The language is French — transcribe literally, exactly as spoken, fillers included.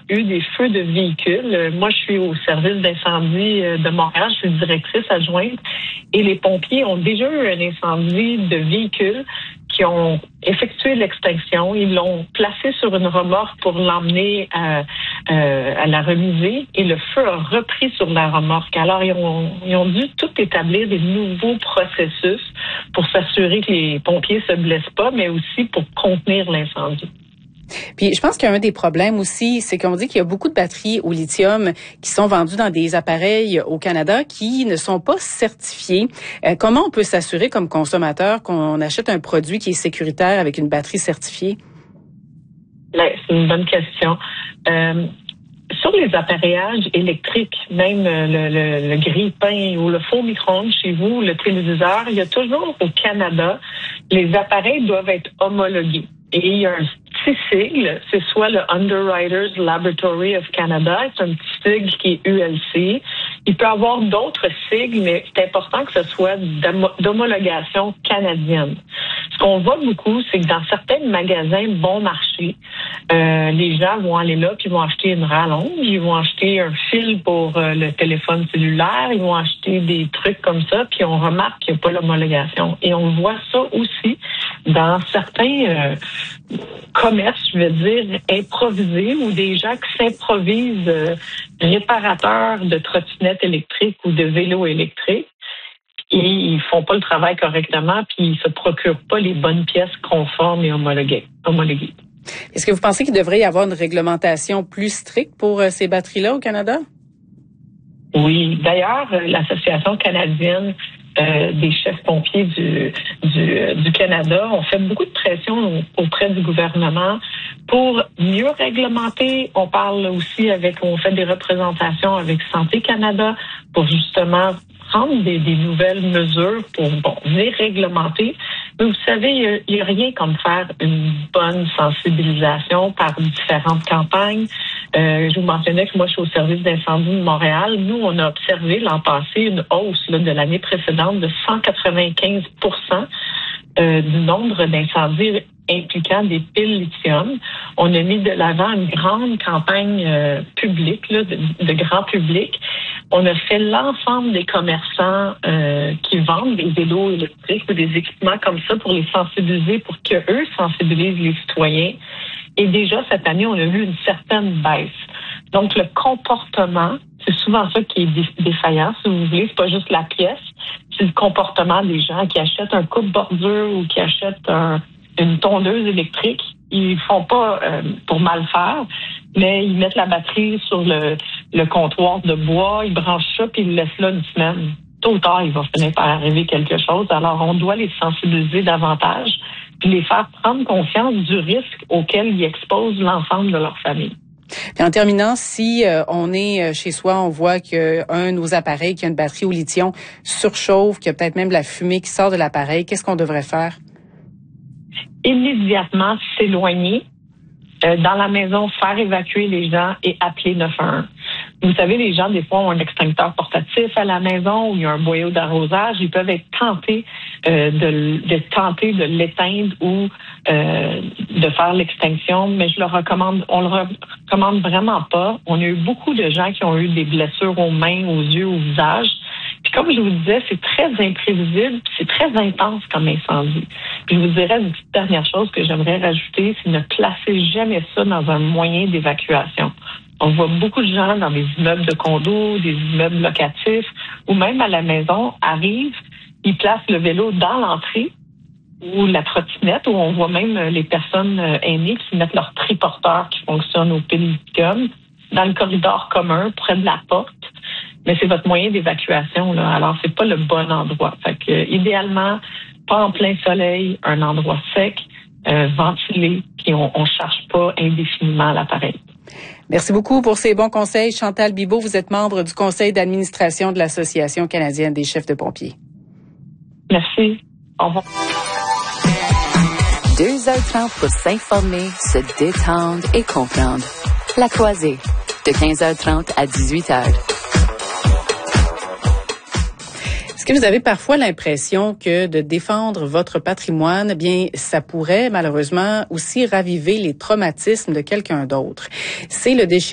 eu des feux de véhicules. Moi, je suis au service d'incendie de Montréal, je suis directrice adjointe, et les pompiers ont déjà eu un incendie de véhicules qui ont effectué l'extinction. Ils l'ont placé sur une remorque pour l'emmener à, euh, à la remiser, et le feu a repris sur la remorque. Alors, ils ont, ils ont dû tout établir des nouveaux processus pour s'assurer que les pompiers se blessent pas, mais aussi pour contenir l'incendie. Puis je pense qu'un des problèmes aussi, c'est qu'on dit qu'il y a beaucoup de batteries au lithium qui sont vendues dans des appareils au Canada qui ne sont pas certifiés. Euh, comment on peut s'assurer comme consommateur qu'on achète un produit qui est sécuritaire avec une batterie certifiée? Là, c'est une bonne question. Euh, sur les appareillages électriques, même le, le, le grille-pain ou le four micro-ondes chez vous, le téléviseur, il y a toujours au Canada, les appareils doivent être homologués. Et il y a un petit sigle, c'est soit le Underwriters Laboratory of Canada, c'est un petit sigle qui est U L C. Il peut y avoir d'autres sigles, mais c'est important que ce soit d'homologation canadienne. Ce qu'on voit beaucoup, c'est que dans certains magasins bon marché, euh, les gens vont aller là puis vont acheter une rallonge, ils vont acheter un fil pour euh, le téléphone cellulaire, ils vont acheter des trucs comme ça, puis on remarque qu'il n'y a pas l'homologation. Et on voit ça aussi dans certains euh, commerces, je veux dire, improvisés, ou des gens qui s'improvisent euh, réparateurs de trottinettes électriques ou de vélos électriques. Et ils font pas le travail correctement, puis ils se procurent pas les bonnes pièces conformes et homologuées. homologuées. Est-ce que vous pensez qu'il devrait y avoir une réglementation plus stricte pour euh, ces batteries-là au Canada? Oui. D'ailleurs, euh, l'Association canadienne euh, des chefs pompiers du, du, du Canada ont fait beaucoup de pression auprès du gouvernement pour mieux réglementer. On parle aussi avec, on fait des représentations avec Santé Canada pour justement prendre des, des nouvelles mesures pour bon, venir réglementer. Mais vous savez, il n'y a, a rien comme faire une bonne sensibilisation par différentes campagnes. Euh, je vous mentionnais que moi, je suis au service d'incendie de Montréal. Nous, on a observé l'an passé une hausse là, de l'année précédente de cent quatre-vingt-quinze pour cent euh, du nombre d'incendies impliquant des piles lithium. On a mis de l'avant une grande campagne euh, publique, là, de, de grand public. On a fait l'ensemble des commerçants euh, qui vendent des vélos électriques ou des équipements comme ça pour les sensibiliser, pour qu'eux sensibilisent les citoyens. Et déjà, cette année, on a vu une certaine baisse. Donc, le comportement, c'est souvent ça qui est défaillant, si vous voulez. C'est pas juste la pièce, c'est le comportement des gens qui achètent un coupe-bordure ou qui achètent un, une tondeuse électrique. Ils font pas euh, pour mal faire, mais ils mettent la batterie sur le, le comptoir de bois, ils branchent ça, puis ils le laissent là une semaine. Tôt ou tard, il va finir par arriver quelque chose. Alors, on doit les sensibiliser davantage, puis les faire prendre conscience du risque auquel ils exposent l'ensemble de leur famille. Puis en terminant, si euh, on est chez soi, on voit qu'un de nos appareils qui a une batterie au lithium surchauffe, qu'il y a peut-être même de la fumée qui sort de l'appareil, qu'est-ce qu'on devrait faire? Immédiatement s'éloigner euh, dans la maison, faire évacuer les gens et appeler neuf un un. Vous savez, les gens, des fois, ont un extincteur portatif à la maison ou il y a un boyau d'arrosage. Ils peuvent être tentés euh, de, de tenter de l'éteindre ou euh, de faire l'extinction, mais je le recommande, on le recommande vraiment pas. On a eu beaucoup de gens qui ont eu des blessures aux mains, aux yeux, au visage. Puis comme je vous disais, c'est très imprévisible, c'est très intense comme incendie. Puis je vous dirais une petite dernière chose que j'aimerais rajouter, c'est ne placez jamais ça dans un moyen d'évacuation. On voit beaucoup de gens dans des immeubles de condos, des immeubles locatifs, ou même à la maison, arrivent, ils placent le vélo dans l'entrée ou la trottinette, où on voit même les personnes aînées qui mettent leur triporteur qui fonctionne au piles lithium dans le corridor commun, près de la porte. Mais c'est votre moyen d'évacuation, là. Alors, c'est pas le bon endroit. Fait que, idéalement, pas en plein soleil, un endroit sec, euh, ventilé, puis on, on charge pas indéfiniment l'appareil. Merci beaucoup pour ces bons conseils. Chantal Bibeau, vous êtes membre du conseil d'administration de l'Association canadienne des chefs de pompiers. Merci. Au revoir. deux heures trente pour s'informer, se détendre et comprendre. La Croisée, de quinze heures trente à dix-huit heures. Est-ce que vous avez parfois l'impression que de défendre votre patrimoine, eh bien, ça pourrait malheureusement aussi raviver les traumatismes de quelqu'un d'autre? C'est le déchirement